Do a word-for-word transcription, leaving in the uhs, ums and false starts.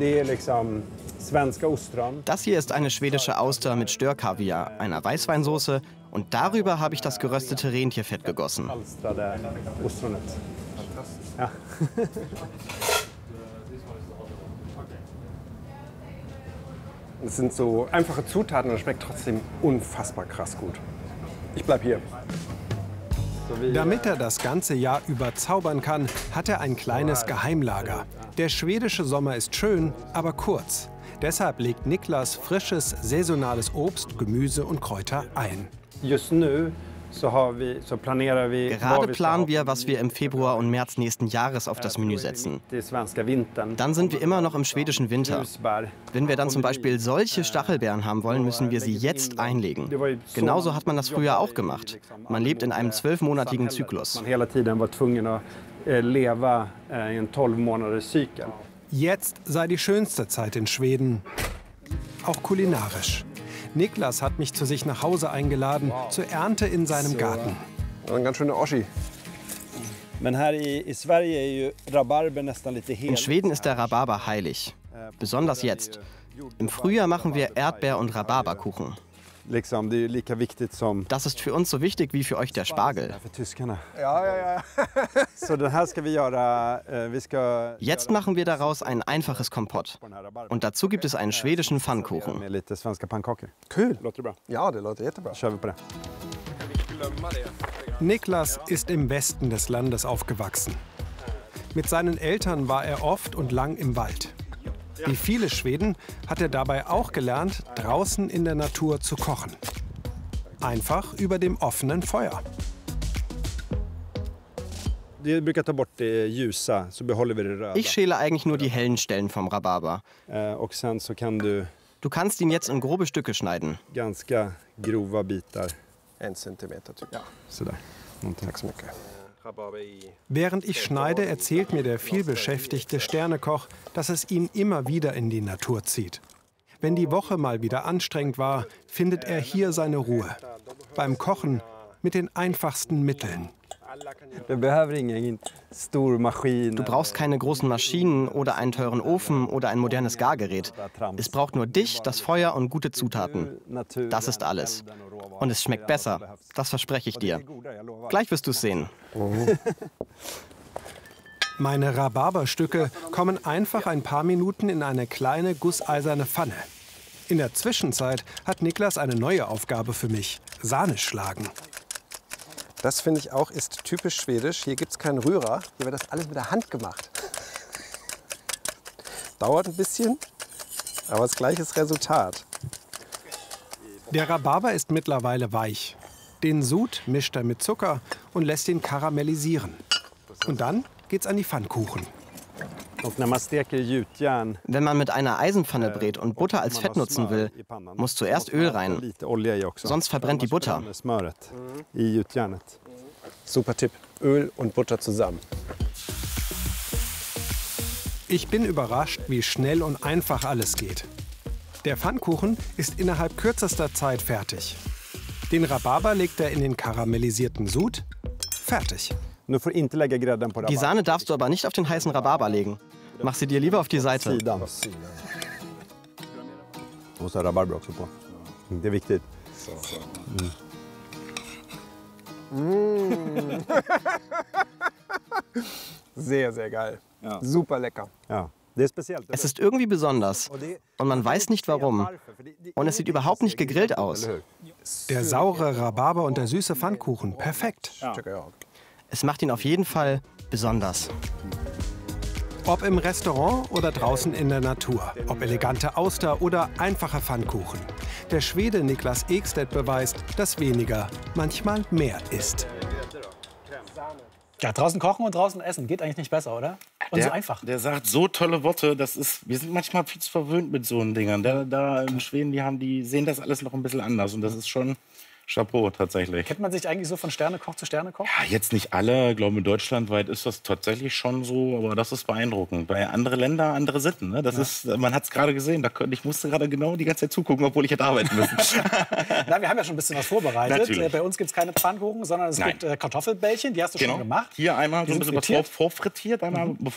Das hier ist eine schwedische Auster mit Störkaviar, einer Weißweinsoße und darüber habe ich das geröstete Rentierfett gegossen. Ja. Es sind so einfache Zutaten und es schmeckt trotzdem unfassbar krass gut. Ich bleib hier. Damit er das ganze Jahr über zaubern kann, hat er ein kleines Geheimlager. Der schwedische Sommer ist schön, aber kurz. Deshalb legt Niklas frisches, saisonales Obst, Gemüse und Kräuter ein. Gerade planen wir, was wir im Februar und März nächsten Jahres auf das Menü setzen. Dann sind wir immer noch im schwedischen Winter. Wenn wir dann zum Beispiel solche Stachelbeeren haben wollen, müssen wir sie jetzt einlegen. Genauso hat man das früher auch gemacht. Man lebt in einem zwölfmonatigen Zyklus. Jetzt sei die schönste Zeit in Schweden, auch kulinarisch. Niklas hat mich zu sich nach Hause eingeladen, wow. zur Ernte in seinem so. Garten. Ein ganz schöner Oschi. In Schweden ist der Rhabarber heilig, besonders jetzt. Im Frühjahr machen wir Erdbeer- und Rhabarberkuchen. Das ist für uns so wichtig wie für euch der Spargel. Jetzt machen wir daraus ein einfaches Kompott. Und dazu gibt es einen schwedischen Pfannkuchen. Cool. Ja, det låter jättebra. Kör vi på det. Niklas ist im Westen des Landes aufgewachsen. Mit seinen Eltern war er oft und lang im Wald. Wie viele Schweden hat er dabei auch gelernt, draußen in der Natur zu kochen. Einfach über dem offenen Feuer. Ich schäle eigentlich nur die hellen Stellen vom Rhabarber. Du kannst ihn jetzt in grobe Stücke schneiden. Ein Zentimeter, typ. Ja. So da. Während ich schneide, erzählt mir der vielbeschäftigte Sternekoch, dass es ihn immer wieder in die Natur zieht. Wenn die Woche mal wieder anstrengend war, findet er hier seine Ruhe. Beim Kochen mit den einfachsten Mitteln. Du brauchst keine großen Maschinen oder einen teuren Ofen oder ein modernes Gargerät. Es braucht nur dich, das Feuer und gute Zutaten. Das ist alles. Und es schmeckt besser. Das verspreche ich dir. Gleich wirst du es sehen. Meine Rhabarberstücke kommen einfach ein paar Minuten in eine kleine gusseiserne Pfanne. In der Zwischenzeit hat Niklas eine neue Aufgabe für mich: Sahne schlagen. Das finde ich auch ist typisch schwedisch. Hier gibt es keinen Rührer. Hier wird das alles mit der Hand gemacht. Dauert ein bisschen, aber das gleiche Resultat. Der Rhabarber ist mittlerweile weich. Den Sud mischt er mit Zucker und lässt ihn karamellisieren. Und dann geht's an die Pfannkuchen. Wenn man mit einer Eisenpfanne brät und Butter als Fett nutzen will, muss zuerst Öl rein. Sonst verbrennt die Butter. Super Tipp. Öl und Butter zusammen. Ich bin überrascht, wie schnell und einfach alles geht. Der Pfannkuchen ist innerhalb kürzester Zeit fertig. Den Rhabarber legt er in den karamellisierten Sud. Fertig. Die Sahne darfst du aber nicht auf den heißen Rhabarber legen. Mach sie dir lieber auf die Seite. Muss der Rhabarber också på. Det är viktigt. Mm. Sehr, sehr geil. Ja. Super lecker. Ja. Es ist irgendwie besonders und man weiß nicht warum. Und es sieht überhaupt nicht gegrillt aus. Der saure Rhabarber und der süße Pfannkuchen, perfekt. Es macht ihn auf jeden Fall besonders. Ob im Restaurant oder draußen in der Natur, ob elegante Auster oder einfacher Pfannkuchen. Der Schwede Niklas Ekstedt beweist, dass weniger manchmal mehr ist. Ja, draußen kochen und draußen essen geht eigentlich nicht besser, oder? Und der, so einfach. Der sagt so tolle Worte, das ist, wir sind manchmal viel zu verwöhnt mit so Dingern. Da, da in Schweden, die, haben, die sehen das alles noch ein bisschen anders und das ist schon Chapeau tatsächlich. Kennt man sich eigentlich so von Sternekoch zu Sternekoch? Ja, jetzt nicht alle. Ich glaube, deutschlandweit ist das tatsächlich schon so, aber das ist beeindruckend. Bei anderen Ländern andere Sitten. Ne? Das ja. ist, man hat es gerade gesehen. Da, ich musste gerade genau die ganze Zeit zugucken, obwohl ich hätte arbeiten müssen. Na, wir haben ja schon ein bisschen was vorbereitet. Natürlich. Bei uns gibt es keine Pfannkuchen, sondern es Nein. gibt äh, Kartoffelbällchen. Die hast du genau. schon gemacht. Hier einmal so ein bisschen was vor, vorfrittiert, einmal, mhm. bevor